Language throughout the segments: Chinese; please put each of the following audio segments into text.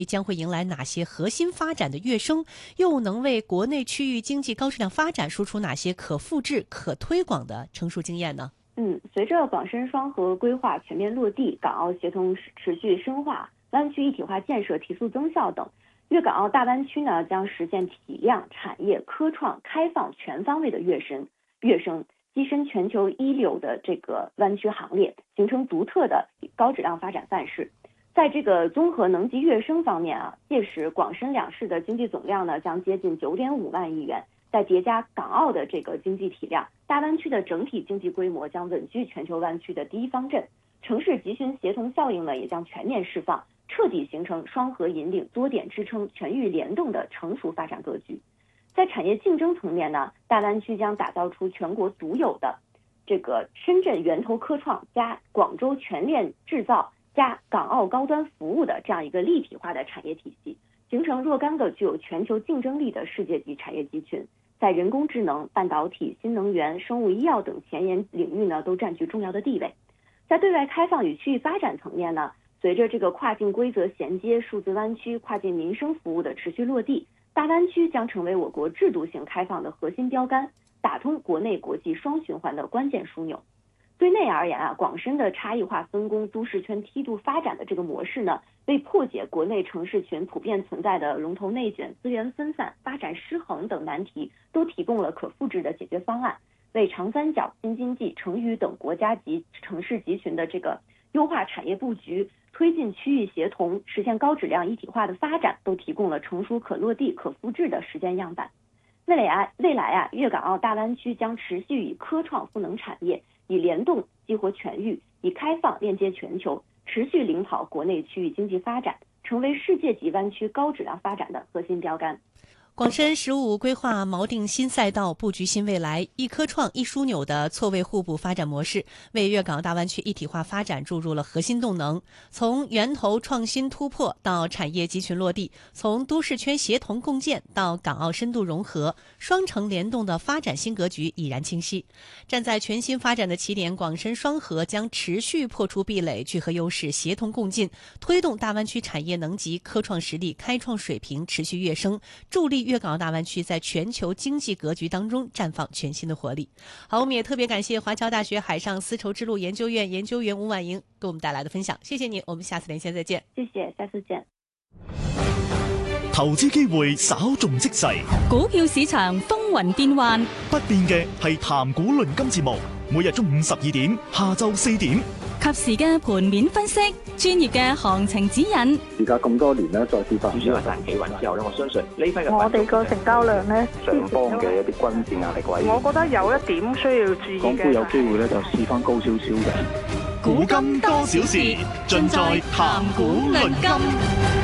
将会迎来哪些核心发展的跃升，又能为国内区域经济高质量发展输出哪些可复制、可推广的成熟经验呢？ 随着广深双核规划全面落地，港澳协同持续深化，湾区一体化建设提速增效等，粤港澳大湾区呢将实现体量、产业、科创、开放全方位的跃升，跻身全球一流的这个湾区行列，形成独特的高质量发展范式。在这个综合能级跃升方面届时广深两市的经济总量呢将接近9.5万亿元，再叠加港澳的这个经济体量，大湾区的整体经济规模将稳居全球湾区的第一方阵，城市集群协同效应呢也将全面释放，彻底形成双核引领、多点支撑、全域联动的成熟发展格局。在产业竞争层面呢，大湾区将打造出全国独有的这个深圳源头科创加广州全链制造加港澳高端服务的这样一个立体化的产业体系，形成若干个具有全球竞争力的世界级产业集群，在人工智能、半导体、新能源、生物医药等前沿领域呢都占据重要的地位。在对外开放与区域发展层面呢，随着这个跨境规则衔接、数字湾区、跨境民生服务的持续落地，大湾区将成为我国制度性开放的核心标杆，打通国内国际双循环的关键枢纽。对内而言广深的差异化分工、都市圈梯度发展的这个模式呢，为破解国内城市群普遍存在的龙头内卷、资源分散、发展失衡等难题，都提供了可复制的解决方案，为长三角、新经济、成渝等国家级城市集群的这个优化产业布局、推进区域协同、实现高质量一体化的发展，都提供了成熟可落地、可复制的实践样板。未来粤港澳大湾区将持续以科创赋能产业，以联动激活全域，以开放链接全球，持续领跑国内区域经济发展，成为世界级湾区高质量发展的核心标杆。 广深15规划锚定新赛道，布局新未来，一科创一枢纽的错位互补发展模式，为粤港澳大湾区一体化发展注入了核心动能。从源头创新突破到产业集群落地，从都市圈协同共建到港澳深度融合，双城联动的发展新格局已然清晰。站在全新发展的起点，广深双核将持续破除壁垒，聚合优势，协同共进，推动大湾区产业能级、科创实力、开创水平持续跃升，助力粤港澳大湾区在全球经济格局当中绽放全新的活力。好，我们也特别感谢华侨大学海上丝绸之路研究院研究员吴婉莹给我们带来的分享，谢谢你，我们下次连线再见。 谢谢，下次见。 投資機會稍縱即逝， 股票市場風雲變幻， 不變嘅係談股論金節目，每日中午12點，下晝4點， 及時嘅盤面分析，專業嘅行情指引。 而家咁多年咧，再次發主要係彈企穩之後咧，我相信呢批嘅我哋個成交量咧， 上方嘅一啲均線壓力位， 我覺得有一點需要注意嘅。 港股有機會咧就試翻高少少嘅。 古今多少事，盡在談股論金。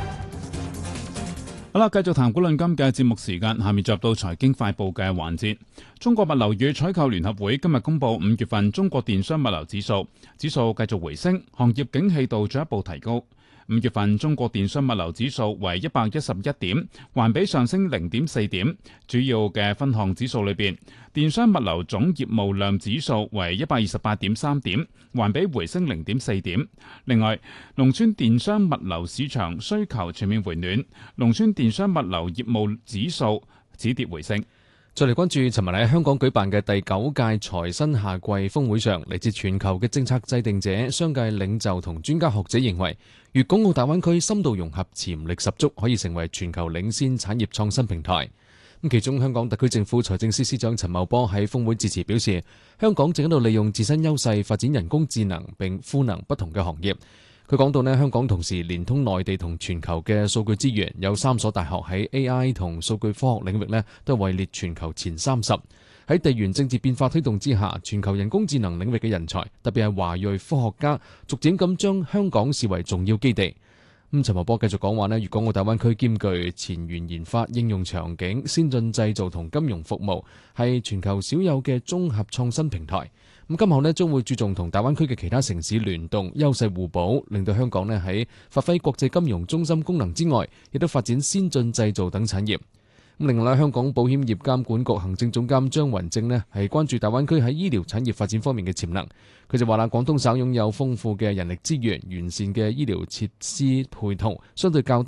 好啦，繼續談股論金嘅節目時間，下面進入到財經快報嘅環節。中國物流與採購聯合會今日公布5月份中國電商物流指數繼續回升，行業景氣度進一步提高。5月份中國電商物流指數為111點，環比上升0.4點。主要嘅分項指數裏邊，電商物流總業務量指數為128.3點，環比回升0.4點。另外，農村電商物流市場需求全面回暖，農村電商物流業務指數止跌回升。 再嚟關注尋日喺香港舉辦嘅第9屆財新夏季峰會上，嚟自全球嘅政策制定者、商界領袖同專家學者認為，粵港澳大灣區深度融合潛力十足，可以成為全球領先產業創新平台。其中香港特區政府財政司司長陳茂波喺峰會致辭表示，香港正喺度利用自身優勢發展人工智能並賦能不同嘅行業。佢講到香港同時連通內地同全球嘅數據資源，有3所大學喺 AI 同數據科學領域都位列全球前30。喺地緣政治變化推動之下，全球人工智能領域嘅人才，特別係華裔科學家，逐漸咁將香港視為重要基地。陳茂波繼續講話粵港澳大灣區兼具前沿研發、應用場景、先進製造同金融服務，係全球少有嘅綜合創新平台。今後將會注重同大灣區嘅其他城市聯動，優勢互補，令到香港喺發揮國際金融中心功能之外，亦都發展先進製造等產業。 另外，香港保險業監管局行政總監張雲正係關注大灣區喺醫療產業發展方面嘅潛能。佢就話啦，廣東省擁有豐富嘅人力資源、完善嘅醫療設施配套，相對較低